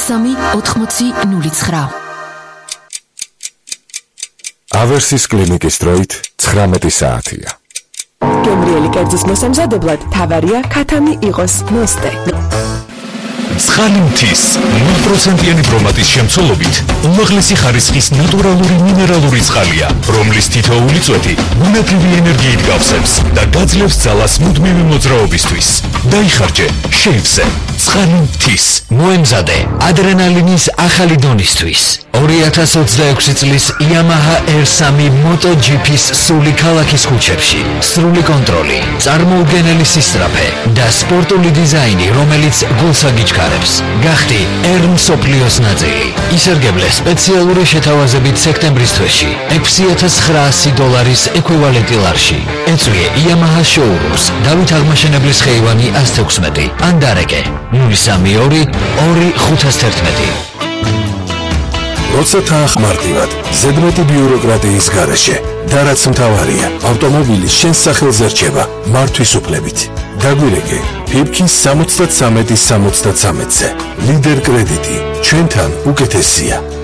13-80-09. ავერსის კლინიკის დროით 19 საათია. გემრიელი კერძის მოსამზადებლად თავარია ქათამი იყოს მოსტე. ცხალი მთის 0%-იანი ბრომატის შემცველობით უმაღლესი ხარისხის ნატურალური მინერალური წყალია, რომლის თითოეული წვეთი ბუნებრივი ენერგიით გავსებს და გაძლევს ძალას მუდმივი მოძრაობისთვის. დაიხარჯე შეივსე ცხალი მთის. მოემზადე ადრენალინის ახალი დონისთვის. 2026 წლის Yamaha R3 MotoGP-ს სრული ქალაქის ქუჩებში. სრული კონტროლი, წარმოუდგენელი სისწრაფე და სპორტული დიზაინი, რომელიც გულს აგიჩქარებს. გახდი R მსოფლიოს ნაწილი. ისერგებლე სპეციალური შეთავაზებით სექტემბრის თვეში $6,900 ეკვივალენტი ლარში. ეწვიე Yamaha showrooms დავით აღმაშენებლის ხეივანი 116 ან დარეკე 032 2511. როცა თანხმარტივად ზედმეტი ბიუროკრატიის გარეშე და რაც მთავარია, ავტომობილი შენს სახელზე რჩება მართვის უფლებით. დაგვირეკე ფიფქის 73-ზე ლიდერ კრედიტი ჩვენთან უკეთესია.